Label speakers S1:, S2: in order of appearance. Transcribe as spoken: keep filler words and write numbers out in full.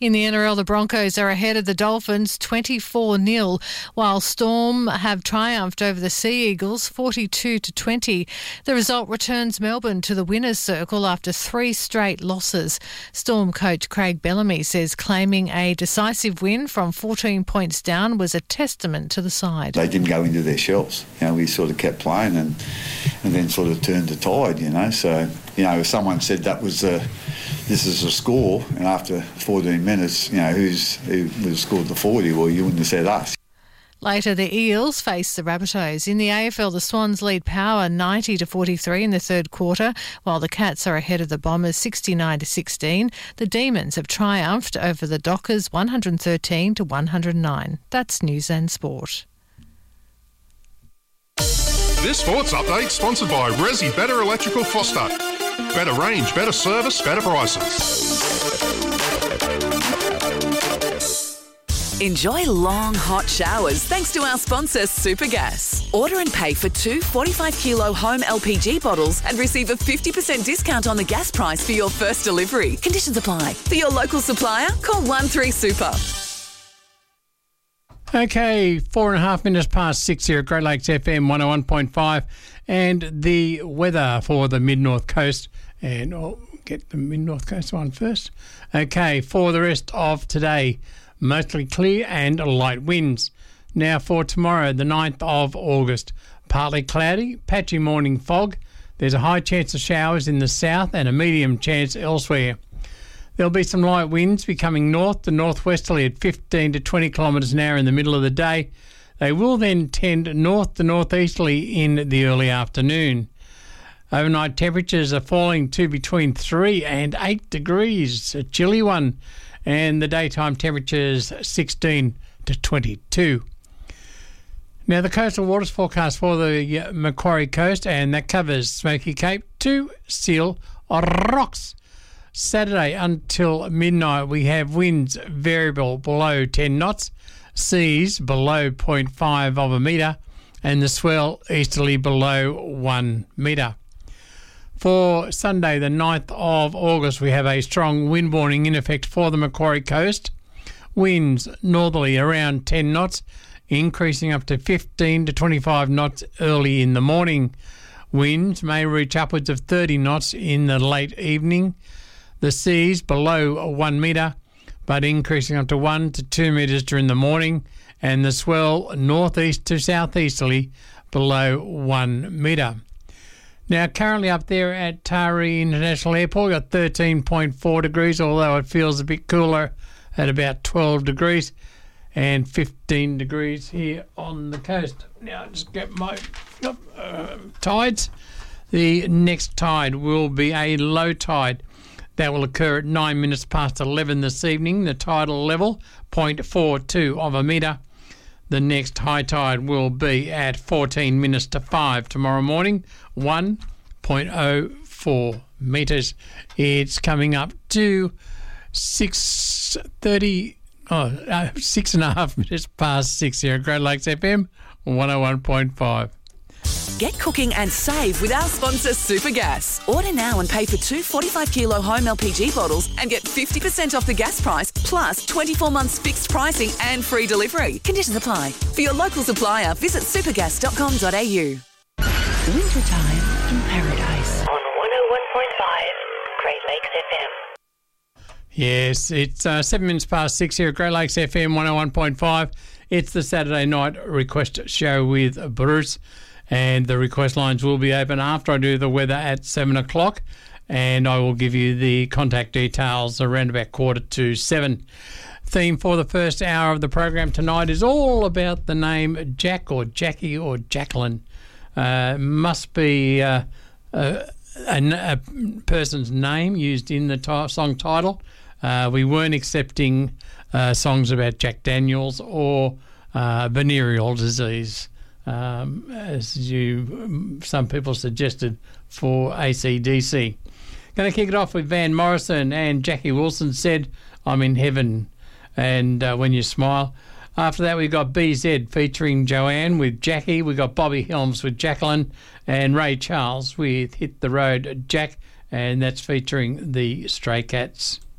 S1: In the N R L, the Broncos are ahead of the Dolphins twenty-four nil, while Storm have triumphed over the Sea Eagles forty-two to twenty. The result returns Melbourne to the winners' circle after three straight losses. Storm coach Craig Bellamy says claiming a decisive win from fourteen points down was a testament to the side.
S2: They didn't go into their shells. You know, we sort of kept playing and and then sort of turned the tide, you know. So, you know, if someone said that was a, this is a score, and after fourteen minutes, you know, who's who was scored the forty, well, you wouldn't have said us.
S1: Later, the Eels face the Rabbitohs. In the A F L, the Swans lead Power ninety to forty-three in the third quarter, while the Cats are ahead of the Bombers sixty-nine to sixteen. The Demons have triumphed over the Dockers one hundred thirteen to one hundred nine. That's News and Sport.
S3: This sports update sponsored by Resi Better Electrical Foster. Better range, better service, better prices.
S4: Enjoy long, hot showers thanks to our sponsor, Supergas. Order and pay for two forty-five kilo home L P G bottles and receive a fifty percent discount on the gas price for your first delivery. Conditions apply. For your local supplier, call one three super.
S5: Okay, four and a half minutes past six here at Great Lakes F M one oh one point five, and the weather for the Mid-North Coast. And I'll get the Mid-North Coast one first. Okay, for the rest of today, mostly clear and light winds. Now for tomorrow, the ninth of August, partly cloudy, patchy morning fog. There's a high chance of showers in the south and a medium chance elsewhere. There'll be some light winds becoming north to northwesterly at fifteen to twenty kilometres an hour in the middle of the day. They will then tend north to northeasterly in the early afternoon. Overnight temperatures are falling to between three and eight degrees, a chilly one, and the daytime temperatures sixteen to twenty-two. Now the coastal waters forecast for the Macquarie Coast, and that covers Smoky Cape to Seal Rocks. Saturday until midnight, we have winds variable below ten knots, seas below zero point five of a metre, and the swell easterly below one metre. For Sunday, the ninth of August, we have a strong wind warning in effect for the Macquarie Coast. Winds northerly around ten knots, increasing up to fifteen to twenty-five knots early in the morning. Winds may reach upwards of thirty knots in the late evening. The seas below one metre, but increasing up to one to two metres during the morning, and the swell northeast to southeasterly below one metre. Now, currently up there at Taree International Airport, we've got thirteen point four degrees, although it feels a bit cooler at about twelve degrees, and fifteen degrees here on the coast. Now, just get my uh, tides. The next tide will be a low tide. That will occur at nine minutes past eleven this evening. The tidal level, zero point four two of a metre. The next high tide will be at fourteen minutes to five tomorrow morning, one point oh four metres. It's coming up to six thirty, oh, uh, six and a half minutes past six here at Great Lakes F M one oh one point five.
S4: Get cooking and save with our sponsor, Supergas. Order now and pay for two forty-five kilo home L P G bottles and get fifty percent off the gas price, plus twenty-four months fixed pricing and free delivery. Conditions apply. For your local supplier, visit supergas dot com dot a u.
S6: Wintertime in Paradise. On one oh one point five, Great Lakes F M.
S5: Yes, it's uh, seven minutes past six here at Great Lakes F M one oh one point five. It's the Saturday night request show with Bruce. And the request lines will be open after I do the weather at seven o'clock, and I will give you the contact details around about quarter to seven. Theme for the first hour of the program tonight is all about the name Jack or Jackie or Jacqueline. Uh, must be uh, a, a, a person's name used in the t- song title. Uh, we weren't accepting uh, songs about Jack Daniels or uh, venereal disease. Um, as you, some people suggested for A C D C. Going to kick it off with Van Morrison, and Jackie Wilson said, "I'm in heaven," and uh, When You Smile. After that, we've got B Z featuring Joanne with Jackie. We've got Bobby Helms with Jacqueline, and Ray Charles with Hit the Road Jack, and that's featuring the Stray Cats.